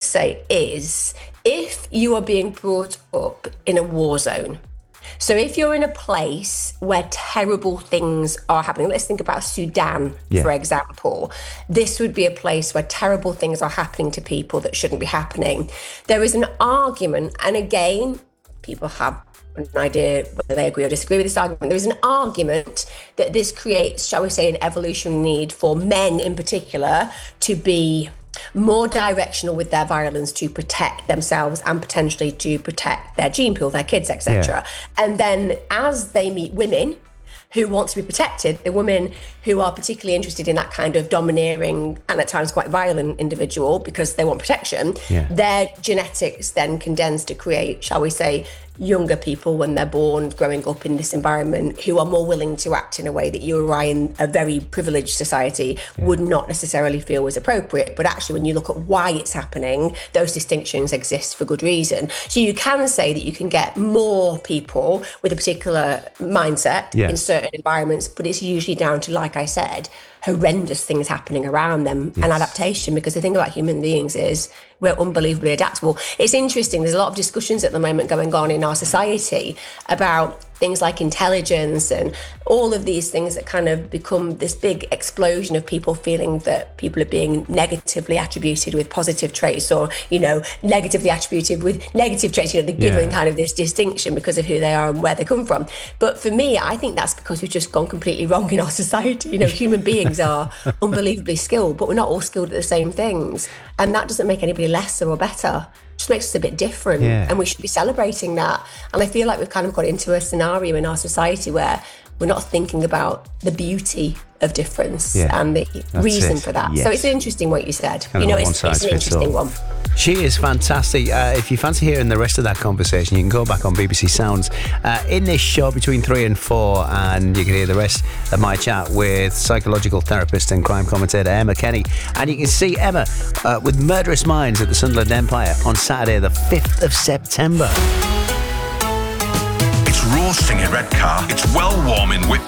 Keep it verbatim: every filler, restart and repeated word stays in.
say is, if you are being brought up in a war zone, so if you're in a place where terrible things are happening, let's think about Sudan, yeah. for example. This would be a place where terrible things are happening to people that shouldn't be happening. There is an argument, and again, people have an idea whether they agree or disagree with this argument. There is an argument that this creates, shall we say, an evolutionary need for men in particular to be more directional with their violence to protect themselves and potentially to protect their gene pool, their kids, et cetera. Yeah. And then as they meet women who want to be protected, the women who are particularly interested in that kind of domineering and at times quite violent individual because they want protection, yeah. their genetics then condense to create, shall we say, younger people when they're born, growing up in this environment, who are more willing to act in a way that you or I in a very privileged society yeah. would not necessarily feel was appropriate. But actually, when you look at why it's happening, those distinctions exist for good reason. So you can say that you can get more people with a particular mindset yeah. in certain environments, but it's usually down to, like I said, horrendous things happening around them yes. and adaptation, because the thing about human beings is we're unbelievably adaptable. It's interesting, there's a lot of discussions at the moment going on in our society about things like intelligence and all of these things that kind of become this big explosion of people feeling that people are being negatively attributed with positive traits, or, you know, negatively attributed with negative traits. You know, they're given yeah. kind of this distinction because of who they are and where they come from. But for me, I think that's because we've just gone completely wrong in our society. You know, human beings are unbelievably skilled, but we're not all skilled at the same things. And that doesn't make anybody lesser or better. Just makes us a bit different, yeah. and we should be celebrating that. And I feel like we've kind of got into a scenario in our society where we're not thinking about the beauty of difference yeah. and the That's reason it. for that. Yes. So it's interesting what you said. Kind you know, it's, it's an interesting one. She is fantastic. Uh, if you fancy hearing the rest of that conversation, you can go back on B B C Sounds uh, in this show between three and four, and you can hear the rest of my chat with psychological therapist and crime commentator Emma Kenny. And you can see Emma uh, with Murderous Minds at the Sunderland Empire on Saturday the fifth of September. It's roasting in Redcar. It's well warm in Wicklow.